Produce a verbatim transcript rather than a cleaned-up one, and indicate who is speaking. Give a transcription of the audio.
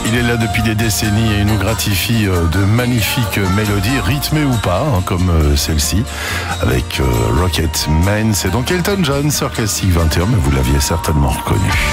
Speaker 1: Il est là depuis des décennies et il nous gratifie de magnifiques mélodies, rythmées ou pas, hein, comme celle-ci, avec Rocket Man. C'est donc Elton John sur Classic vingt et un, mais vous l'aviez certainement reconnu.